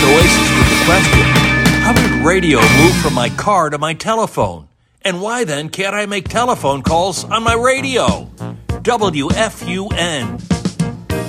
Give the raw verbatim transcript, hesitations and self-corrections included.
Oasis with the question, how did radio move from my car to my telephone? And why then can't I make telephone calls on my radio? W F U N